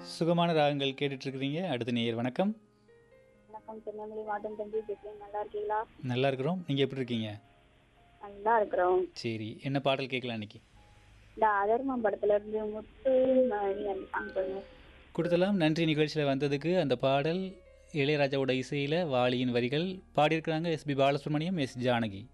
சுகமான ராகங்கள் கேட்டுட்டு இருக்கிறீங்க. அடுத்த நேயர் வணக்கம். வணக்கம். திருநெல்வேலி மாவட்டம் தம்பி பேசுறேன். நல்லா இருக்கீங்களா? நல்லா இருக்கிறோம். நீங்கள் எப்படி இருக்கீங்க? நல்லா இருக்கிறோம். சரி, என்ன பாடல் கேட்கலாம் இன்னைக்கு? இந்த அதர்மம் படத்துல இருந்து முத்து மணி அந்த சாங் பண்ணுங்க. கொடுத்தலாம். நன்றி நிகழ்ச்சியில் வந்ததுக்கு. அந்த பாடல் இளையராஜாவோட இசையில் வாலியின் வரிகள் பாடியிருக்கிறாங்க எஸ்பி பாலசுப்ரமணியம், எஸ் ஜானகி.